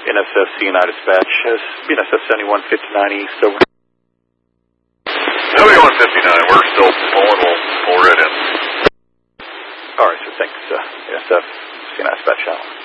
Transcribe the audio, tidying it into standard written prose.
NSF CNI dispatch has NSF 7159 East over. 7159, we're still pulling, we'll pull right in. All right, so thanks, NSF CNI dispatch channel.